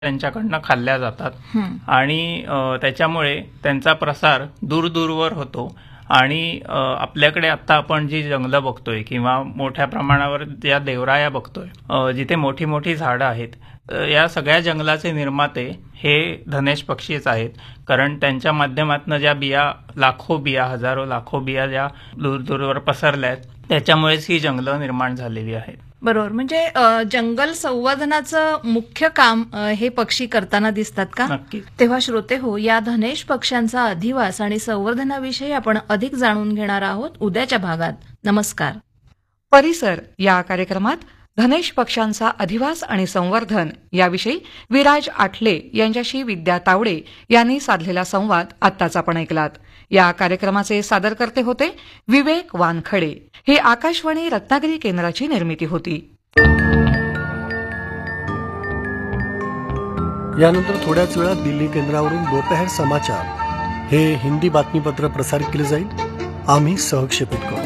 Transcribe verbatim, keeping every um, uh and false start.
त्यांच्याकडनं खाल्ल्या जातात हं. आणि अ, त्याच्यामुळे त्यांचा प्रसार दूरदूरवर होतो आणि अ, आपल्याकडे आता आपण जी जंगलं बघतोय किंवा मोठ्या प्रमाणावर ज्या देवराया बघतोय, अ, जिथे मोठी मोठी झाडं आहेत, अ, या सगळ्या जंगलाचे निर्माते हे धनेश पक्षीच आहेत. कारण त्यांच्या माध्यमातून ज्या बिया, लाखो बिया, हजारो लाखो बिया ज्या दूरदूरवर पसरल्या आहेत, त्याच्यामुळेच ही जंगलं निर्माण झालेली आहेत. बरोबर. म्हणजे अ, जंगल संवर्धनाचं मुख्य काम अ, हे पक्षी करताना दिसतात का? नक्कीच. तेव्हा श्रोते हो, या धनेश पक्ष्यांचा अधिवास आणि संवर्धनाविषयी आपण अधिक जाणून घेणार आहोत उद्याच्या भागात. नमस्कार. परिसर या कार्यक्रमात धनेश पक्ष्यांचा अधिवास आणि संवर्धन याविषयी विराज आठले यांच्याशी विद्या तावडे यांनी साधलेला संवाद आत्ताच आपण ऐकलात. या कार्यक्रमाचे सादरकर्ते होते विवेक वानखडे. हे आकाशवाणी रत्नागिरी केंद्राची निर्मिती होती. यानंतर थोड्याच वेळात दिल्ली केंद्रावरून दोपहर समाचार हे हिंदी बातमीपत्र प्रसारित केले जाईल. आम्ही सहक्षेपित करू.